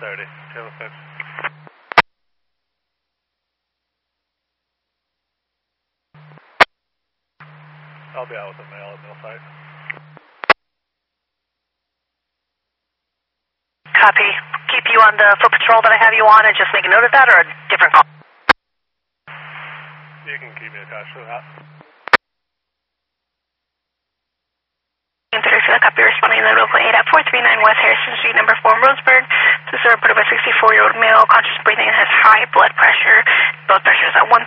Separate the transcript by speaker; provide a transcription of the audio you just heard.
Speaker 1: 6:30. Taylor 6. I'll be out with the mail at mill site.
Speaker 2: Copy. Keep you on the foot patrol that I have you on and just make a note of that, or a different call?
Speaker 1: You can keep me attached to that.
Speaker 2: Copy, responding to the local 8 at 439 West Harrison Street, number 4 in Roseburg. This is reported by a 64-year-old male, conscious breathing and has high blood pressure. Blood pressure is at 135